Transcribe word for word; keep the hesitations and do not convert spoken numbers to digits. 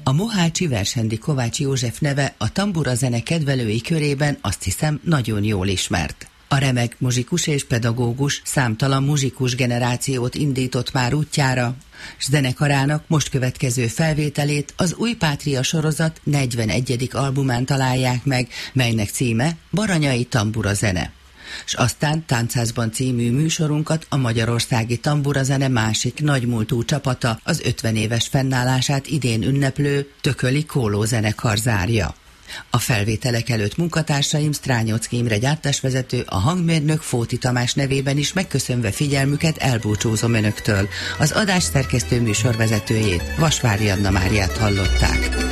A mohácsi Versendi Kovács József neve a tambura zene kedvelői körében azt hiszem nagyon jól ismert. A remek muzsikus és pedagógus számtalan muzsikus generációt indított már útjára, s zenekarának most következő felvételét az Új Pátria sorozat negyvenegyedik albumán találják meg, melynek címe Baranyai tambura zene. S aztán Táncházban című műsorunkat a magyarországi tamburazene másik nagymúltú csapata, az ötven éves fennállását idén ünneplő Tököli Kóló zenekar zárja. A felvételek előtt munkatársaim Strányoczky Imre gyártásvezető, a hangmérnök Fóti Tamás nevében is megköszönve figyelmüket elbúcsúzom önöktől. Az adás szerkesztő műsorvezetőjét, Vasvári Anna Máriát hallották.